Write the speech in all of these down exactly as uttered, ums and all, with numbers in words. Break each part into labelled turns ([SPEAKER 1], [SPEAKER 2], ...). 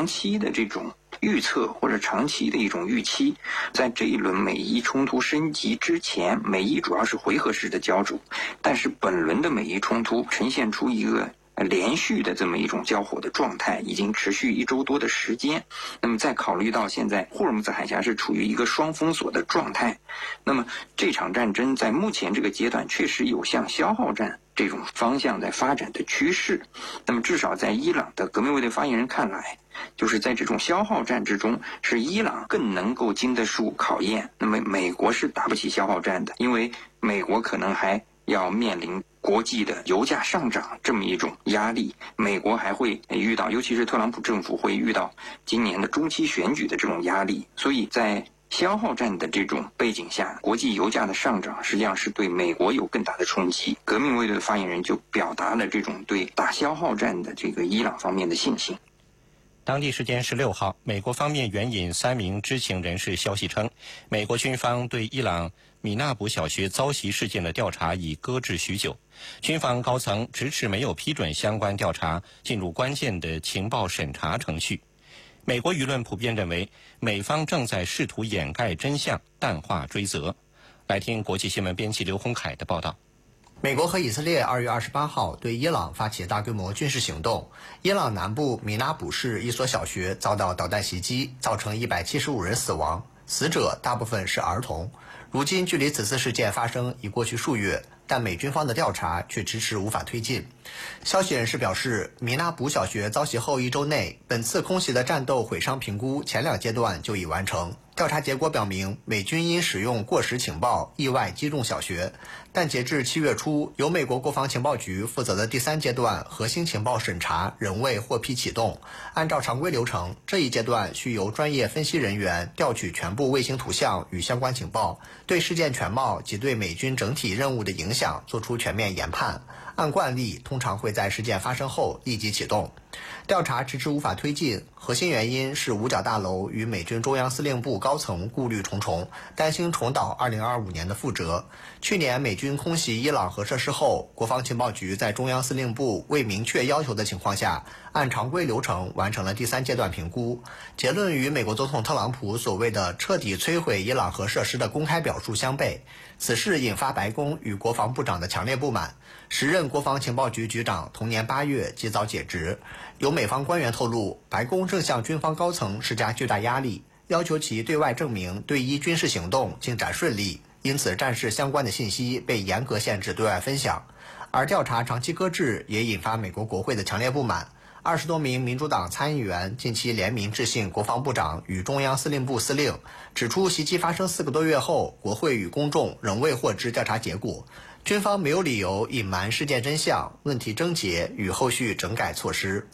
[SPEAKER 1] 期的这种预测或者长期的一种预期。在这一轮美伊冲突升级之前，美伊主要是回合式的交手，但是本轮的美伊冲突呈现出一个连续的这么一种交火的状态，已经持续一周多的时间。那么再考虑到现在霍尔木兹海峡是处于一个双封锁的状态，那么这场战争在目前这个阶段确实有向消耗战这种方向在发展的趋势。那么至少在伊朗的革命卫队发言人看来，就是在这种消耗战之中，是伊朗更能够经得住考验。那么美国是打不起消耗战的，因为美国可能还要面临国际的油价上涨这么一种压力，美国还会遇到，尤其是特朗普政府会遇到今年的中期选举的这种压力。所以在消耗战的这种背景下，国际油价的上涨实际上是对美国有更大的冲击。革命卫队的发言人就表达了这种对打消耗战的这个伊朗方面的信心。
[SPEAKER 2] 当地时间十六号，美国方面援引三名知情人士消息称，美国军方对伊朗米纳卜小学遭袭事件的调查已搁置许久，军方高层迟迟没有批准相关调查进入关键的情报审查程序。美国舆论普遍认为，美方正在试图掩盖真相，淡化追责。来听国际新闻编辑刘洪凯的报道。
[SPEAKER 3] 美国和以色列二月二十八号对伊朗发起大规模军事行动，伊朗南部米纳卜市一所小学遭到导弹袭击，造成一百七十五人死亡，死者大部分是儿童。如今距离此次事件发生已过去数月，但美军方的调查却迟迟无法推进。消息人士表示，米纳卜小学遭袭后一周内，本次空袭的战斗毁伤评估前两阶段就已完成。调查结果表明，美军因使用过时情报意外击中小学，但截至七月初，由美国国防情报局负责的第三阶段核心情报审查仍未获批启动。按照常规流程，这一阶段需由专业分析人员调取全部卫星图像与相关情报，对事件全貌及对美军整体任务的影响做出全面研判。按惯例，通常会在事件发生后立即启动。调查迟迟无法推进，核心原因是五角大楼与美军中央司令部高层顾虑重重，担心重蹈二零二五年的覆辙。去年美军空袭伊朗核设施后，国防情报局在中央司令部未明确要求的情况下，按常规流程完成了第三阶段评估，结论与美国总统特朗普所谓的彻底摧毁伊朗核设施的公开表述相悖。此事引发白宫与国防部长的强烈不满，时任国防情报局局长同年八月及早解职。有美方官员透露，白宫正向军方高层施加巨大压力，要求其对外证明对伊军事行动进展顺利，因此战事相关的信息被严格限制对外分享。而调查长期搁置也引发美国国会的强烈不满。二十多名民主党参议员近期联名致信国防部长与中央司令部司令，指出袭击发生四个多月后，国会与公众仍未获知调查结果，军方没有理由隐瞒事件真相、问题症结与后续整改措施。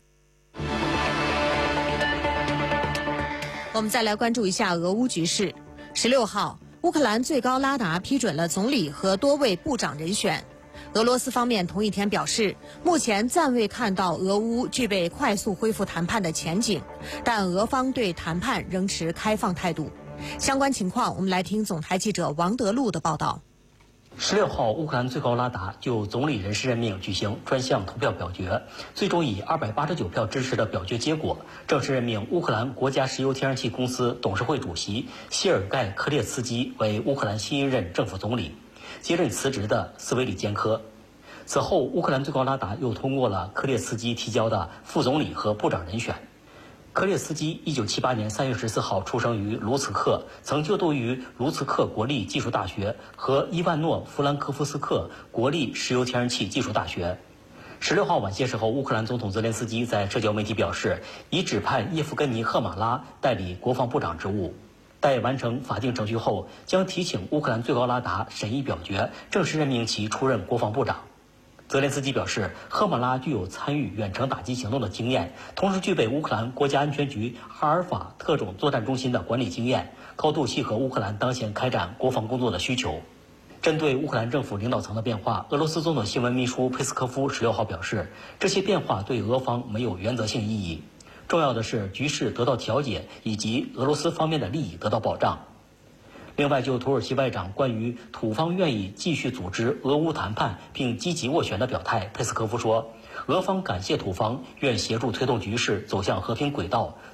[SPEAKER 4] 我们再来关注一下俄乌局势。十六号，乌克兰最高拉达批准了总理和多位部长人选。俄罗斯方面同一天表示，目前暂未看到俄乌具备快速恢复谈判的前景，但俄方对谈判仍持开放态度。相关情况，我们来听总台记者王德禄的报道。
[SPEAKER 5] 十六号，乌克兰最高拉达就总理人事任命举行专项投票表决，最终以二百八十九票支持的表决结果，正式任命乌克兰国家石油天然气公司董事会主席谢尔盖·科列茨基为乌克兰新一任政府总理，接任辞职的斯维里坚科。此后，乌克兰最高拉达又通过了科列茨基提交的副总理和部长人选。科列茨基一九七八年三月十四号出生于卢茨克，曾就读于卢茨克国立技术大学和伊万诺·弗兰科夫斯克国立石油天然气技术大学。十六号晚些时候，乌克兰总统泽连斯基在社交媒体表示，已指派叶夫根尼·赫马拉代理国防部长职务。待完成法定程序后，将提请乌克兰最高拉达审议表决，正式任命其出任国防部长。泽连斯基表示，赫马拉具有参与远程打击行动的经验，同时具备乌克兰国家安全局哈尔法特种作战中心的管理经验，高度契合乌克兰当前开展国防工作的需求。针对乌克兰政府领导层的变化，俄罗斯总统新闻秘书佩斯科夫十六号表示，这些变化对俄方没有原则性意义，重要的是局势得到调解，以及俄罗斯方面的利益得到保障。另外，就土耳其外长关于土方愿意继续组织俄乌谈判并积极斡旋的表态，佩斯科夫说，俄方感谢土方愿协助推动局势走向和平轨道，